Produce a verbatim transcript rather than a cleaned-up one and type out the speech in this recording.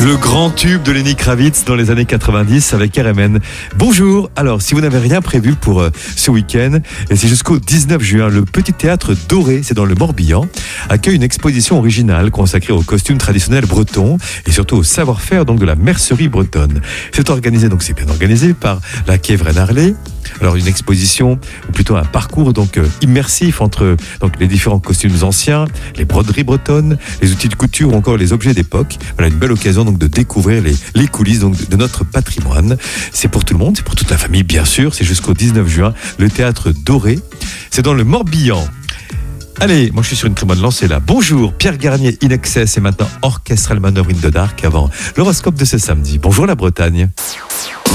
Le grand tube de Lenny Kravitz dans les années quatre-vingt-dix avec R M N. Bonjour. Alors, si vous n'avez rien prévu pour euh, ce week-end, et c'est jusqu'au dix-neuf juin, le Petit Théâtre Doré, c'est dans le Morbihan, accueille une exposition originale consacrée aux costumes traditionnels bretons et surtout au savoir-faire donc de la mercerie bretonne. C'est organisé, donc c'est bien organisé par la Kévren Harley. Alors une exposition, ou plutôt un parcours donc euh, immersif entre donc les différents costumes anciens, les broderies bretonnes, les outils de couture ou encore les objets d'époque. Voilà une belle occasion donc de découvrir les, les coulisses donc de, de notre patrimoine. C'est pour tout le monde, c'est pour toute la famille bien sûr. C'est jusqu'au dix-neuf juin, le Théâtre Doré. C'est dans le Morbihan. Allez, moi je suis sur une très bonne lancée là. Bonjour, Pierre Garnier, In Excess et maintenant Orchestral Manœuvre in the Dark avant l'horoscope de ce samedi. Bonjour la Bretagne.